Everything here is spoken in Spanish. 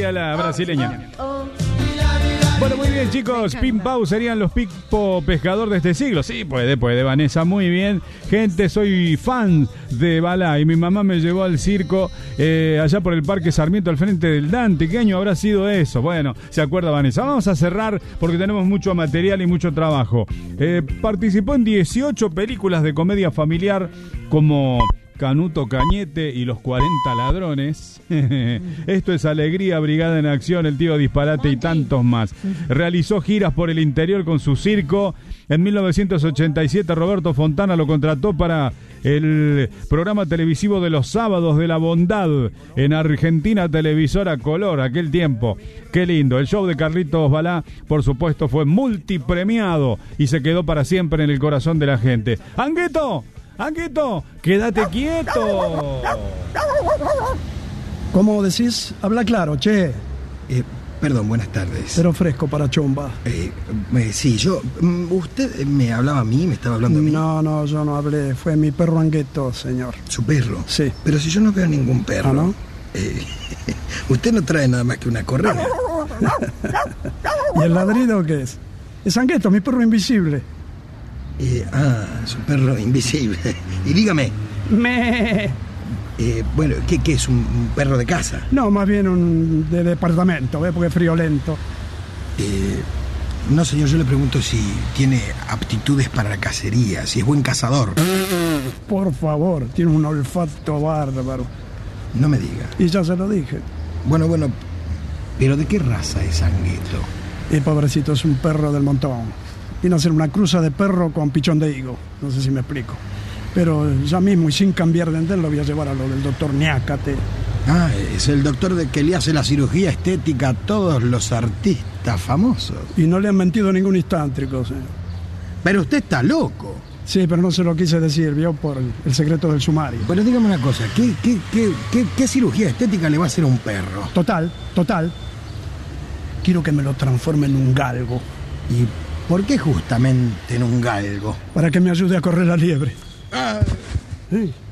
cumbia la brasileña. Bueno, muy bien, chicos. Pim Pau serían los Pipo pescador de este siglo. Sí, puede, Vanessa, muy bien. Gente, soy fan de Balá y mi mamá me llevó al circo allá por el Parque Sarmiento al frente del Dante. ¿Qué año habrá sido eso? Bueno, se acuerda Vanessa. Vamos a cerrar porque tenemos mucho material y mucho trabajo. Participó en 18 películas de comedia familiar como Canuto Cañete y los 40 ladrones. Esto es Alegría, Brigada en Acción, El Tío Disparate y tantos más. Realizó giras por el interior con su circo. En 1987 Roberto Fontana lo contrató para el programa televisivo de los sábados de la bondad en Argentina Televisora Color, aquel tiempo. Qué lindo. El show de Carlitos Balá, por supuesto, fue multipremiado y se quedó para siempre en el corazón de la gente. ¡Anguito! ¡Anguito! ¡Quédate quieto! ¿Cómo decís? Habla claro, che. Perdón, buenas tardes. Pero fresco para chomba. Sí, ¿usted me hablaba a mí? ¿Me estaba hablando a mí? No, yo no hablé. Fue mi perro Anguito, señor. ¿Su perro? Sí. Pero si yo no veo ningún perro. ¿Ah, no? Usted no trae nada más que una correa. ¿Y el ladrido qué es? Es Anguito, mi perro invisible. Su perro invisible. Y dígame. Bueno, ¿qué es? ¿Un perro de casa? No, más bien de departamento, porque es friolento. No, señor, yo le pregunto si tiene aptitudes para la cacería, si es buen cazador. Por favor, tiene un olfato bárbaro. No me diga. Y ya se lo dije. Bueno, ¿pero de qué raza es Anguito? Pobrecito, es un perro del montón. Viene a hacer una cruza de perro con pichón de higo. No sé si me explico. Pero ya mismo y sin cambiar de ender lo voy a llevar a lo del doctor Ñácate. Es el doctor que le hace la cirugía estética a todos los artistas famosos. Y no le han mentido ningún instántrico, señor. Pero usted está loco. Sí, pero no se lo quise decir, vio, por el secreto del sumario. Bueno, dígame una cosa, ¿qué cirugía estética le va a hacer a un perro? Total. Quiero que me lo transforme en un galgo. ¿Y por qué justamente en un galgo? Para que me ayude a correr la liebre. Sí.